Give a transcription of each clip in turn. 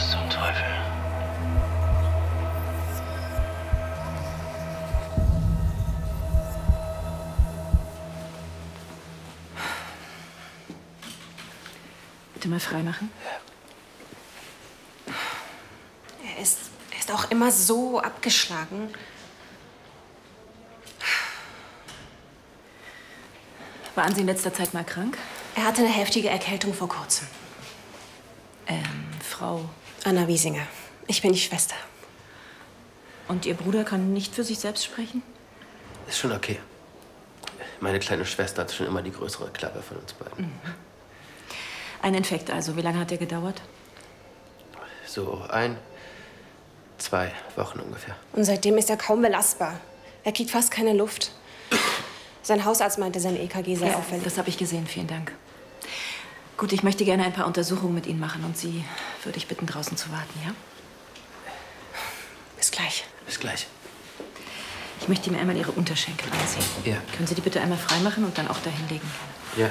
Was zum Teufel? Bitte mal freimachen. Er ist auch immer so abgeschlagen. Waren Sie in letzter Zeit mal krank? Er hatte eine heftige Erkältung vor kurzem. Frau. Anna Wiesinger. Ich bin die Schwester. Und Ihr Bruder kann nicht für sich selbst sprechen? Ist schon okay. Meine kleine Schwester hat schon immer die größere Klappe von uns beiden. Mhm. Ein Infekt also. Wie lange hat der gedauert? So 2 Wochen ungefähr. Und seitdem ist er kaum belastbar. Er kriegt fast keine Luft. Sein Hausarzt meinte, sein EKG sei auffällig. Das habe ich gesehen. Vielen Dank. Gut, ich möchte gerne ein paar Untersuchungen mit Ihnen machen. Und Sie würde ich bitten, draußen zu warten, ja? Bis gleich. Bis gleich. Ich möchte mir einmal Ihre Unterschenkel ansehen. Ja. Können Sie die bitte einmal freimachen und dann auch dahin legen? Ja.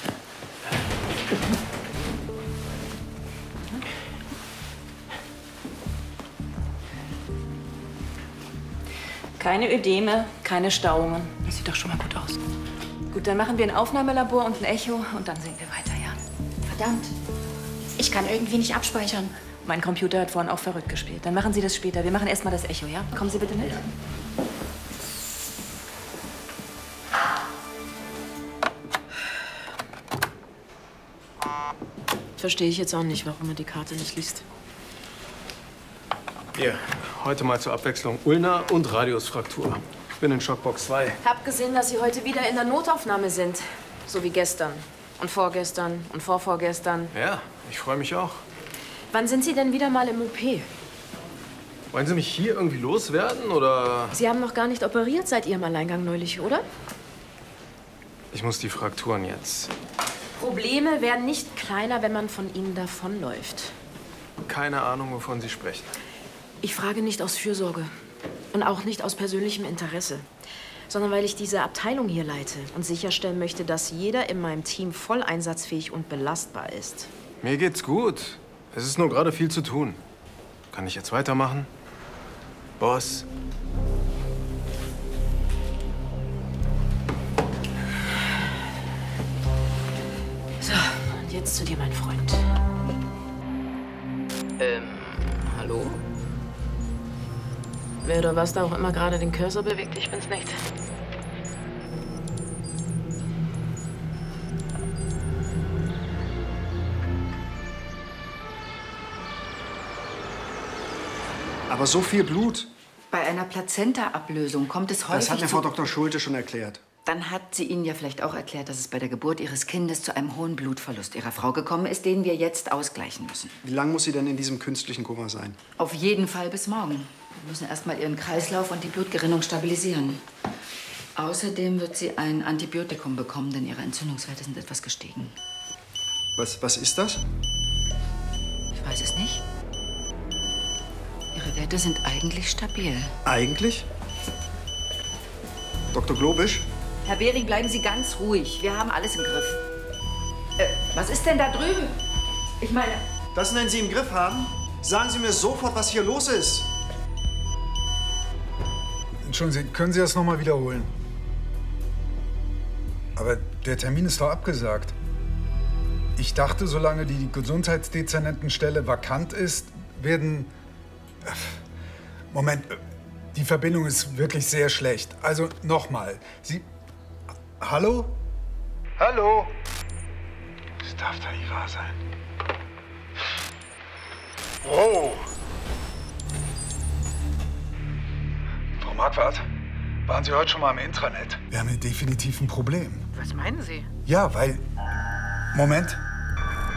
Keine Ödeme, keine Stauungen. Das sieht doch schon mal gut aus. Gut, dann machen wir ein Aufnahmelabor und ein Echo und dann sehen wir weiter, ja? Verdammt. Ich kann irgendwie nicht abspeichern. Mein Computer hat vorhin auch verrückt gespielt. Dann machen Sie das später. Wir machen erst mal das Echo, ja? Kommen Sie bitte mit. Verstehe ich jetzt auch nicht, warum er die Karte nicht liest. Hier, heute mal zur Abwechslung Ulna und Radiusfraktur. Ich bin in Schockbox 2. Hab gesehen, dass Sie heute wieder in der Notaufnahme sind. So wie gestern. Und vorgestern und vorvorgestern. Ja, ich freue mich auch. Wann sind Sie denn wieder mal im OP? Wollen Sie mich hier irgendwie loswerden, oder? Sie haben noch gar nicht operiert seit Ihrem Alleingang neulich, oder? Ich muss die Frakturen jetzt. Probleme werden nicht kleiner, wenn man von ihnen davonläuft. Keine Ahnung, wovon Sie sprechen. Ich frage nicht aus Fürsorge und auch nicht aus persönlichem Interesse, sondern weil ich diese Abteilung hier leite und sicherstellen möchte, dass jeder in meinem Team voll einsatzfähig und belastbar ist. Mir geht's gut. Es ist nur gerade viel zu tun. Kann ich jetzt weitermachen? Boss? So, und jetzt zu dir, mein Freund. Hallo? Wer oder was da auch immer gerade den Cursor bewegt, ich bin's nicht. Aber so viel Blut. Bei einer Plazenta-Ablösung kommt es häufig Das hat mir Frau Dr. Schulte schon erklärt. Dann hat sie Ihnen ja vielleicht auch erklärt, dass es bei der Geburt Ihres Kindes zu einem hohen Blutverlust Ihrer Frau gekommen ist, den wir jetzt ausgleichen müssen. Wie lange muss sie denn in diesem künstlichen Koma sein? Auf jeden Fall bis morgen. Wir müssen erst mal Ihren Kreislauf und die Blutgerinnung stabilisieren. Außerdem wird sie ein Antibiotikum bekommen, denn Ihre Entzündungswerte sind etwas gestiegen. Was ist das? Ich weiß es nicht. Ihre Werte sind eigentlich stabil. Eigentlich? Dr. Globisch? Herr Behring, bleiben Sie ganz ruhig. Wir haben alles im Griff. Was ist denn da drüben? Ich meine... Das nennen Sie im Griff haben? Sagen Sie mir sofort, was hier los ist. Entschuldigen Sie, können Sie das noch mal wiederholen? Aber der Termin ist doch abgesagt. Ich dachte, solange die Gesundheitsdezernentenstelle vakant ist, werden... Moment, die Verbindung ist wirklich sehr schlecht. Also nochmal. Sie... Hallo? Hallo? Das darf doch nicht wahr sein. Oh! Frau Marquardt, waren Sie heute schon mal im Intranet? Wir haben hier definitiv ein Problem. Was meinen Sie? Ja, weil... Moment.